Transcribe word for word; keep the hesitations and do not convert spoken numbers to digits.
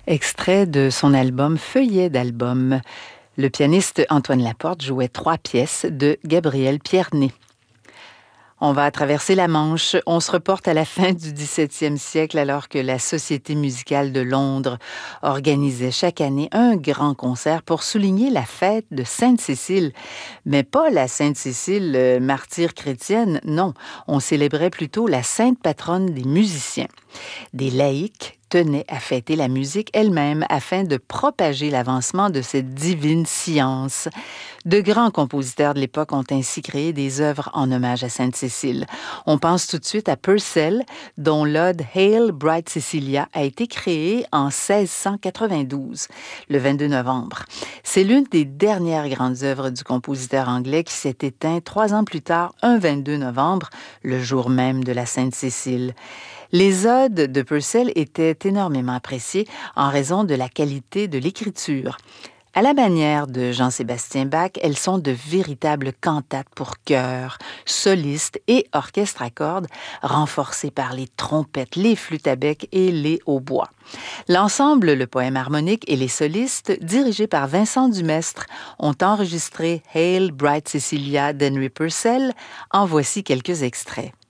Extrait de son album Feuillet d'album. Le pianiste Antoine Laporte jouait trois pièces de Gabriel Pierné. On va traverser la Manche. On se reporte à la fin du dix-septième siècle alors que la Société musicale de Londres organisait chaque année un grand concert pour souligner la fête de Sainte-Cécile. Mais pas la Sainte-Cécile euh, martyre chrétienne, non. On célébrait plutôt la sainte patronne des musiciens. Des laïcs tenaient à fêter la musique elle-même afin de propager l'avancement de cette divine science. De grands compositeurs de l'époque ont ainsi créé des œuvres en hommage à Sainte-Cécile. On pense tout de suite à Purcell, dont l'ode Hail Bright Cecilia a été créée en seize cent quatre-vingt-douze, le vingt-deux novembre. C'est l'une des dernières grandes œuvres du compositeur anglais qui s'est éteint trois ans plus tard, un vingt-deux novembre, le jour même de la Sainte-Cécile. Les odes de Purcell étaient énormément appréciées en raison de la qualité de l'écriture. À la manière de Jean-Sébastien Bach, elles sont de véritables cantates pour chœur, solistes et orchestre à cordes, renforcées par les trompettes, les flûtes à bec et les hautbois. L'ensemble, le poème harmonique et les solistes, dirigés par Vincent Dumestre, ont enregistré Hail Bright Cecilia d'Henry Purcell. En voici quelques extraits.